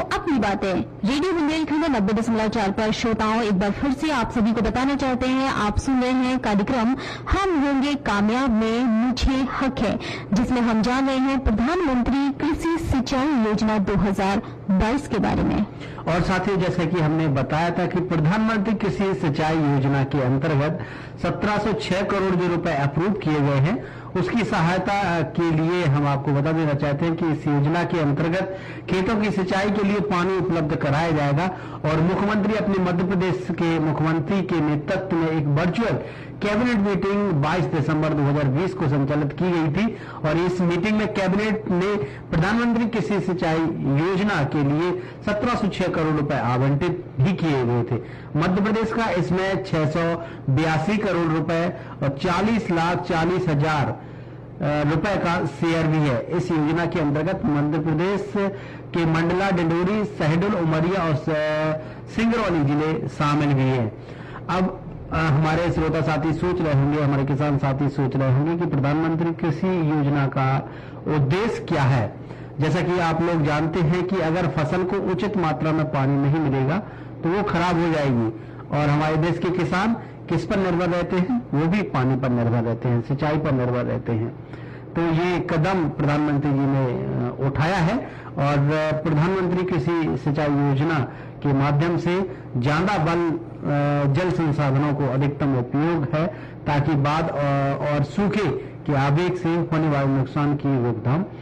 अपनी बातें रेडियो बुंदेलखंड 90.4 पर श्रोताओं एक बार फिर से आप सभी को बताना चाहते हैं, आप सुन रहे हैं कार्यक्रम हम होंगे कामयाब में मुझे हक है, जिसमें हम जान रहे हैं प्रधानमंत्री कृषि सिंचाई योजना 2022 के बारे में। और साथ ही जैसा कि हमने बताया था कि प्रधानमंत्री कृषि सिंचाई योजना के अंतर्गत 1706 करोड़ जो रुपए अप्रूव किए गए हैं, उसकी सहायता के लिए हम आपको बता देना चाहते हैं कि इस योजना के अंतर्गत खेतों की सिंचाई के लिए पानी उपलब्ध कराया जाएगा। और मुख्यमंत्री अपने मध्य प्रदेश के मुख्यमंत्री के नेतृत्व में एक वर्चुअल कैबिनेट मीटिंग 22 दिसंबर 2020 को संचालित की गई थी और इस मीटिंग में कैबिनेट ने प्रधानमंत्री कृषि सिंचाई योजना के लिए 1706 करोड़ रुपए आवंटित भी किए गए थे। मध्य प्रदेश का इसमें 682 करोड़ रुपए और 40,40,000 रुपए का शेयर भी है। इस योजना के अंतर्गत मध्य प्रदेश के मंडला, डिंडोरी, शहडोल, उमरिया और सिंगरौली जिले शामिल भी हैं। अब हमारे श्रोता साथी सोच रहे होंगे, हमारे किसान साथी सोच रहे होंगे कि प्रधानमंत्री कृषि योजना का उद्देश्य क्या है। जैसा कि आप लोग जानते हैं कि अगर फसल को उचित मात्रा में पानी नहीं मिलेगा तो वो खराब हो जाएगी और हमारे देश के किसान किस पर निर्भर रहते हैं, वो भी पानी पर निर्भर रहते हैं, सिंचाई पर निर्भर रहते हैं। तो ये कदम प्रधानमंत्री जी ने उठाया है और प्रधानमंत्री कृषि सिंचाई योजना के माध्यम से ज्यादा बल जल संसाधनों को अधिकतम उपयोग है ताकि बाढ़ और सूखे के आवेग से होने वाले नुकसान की रोकथाम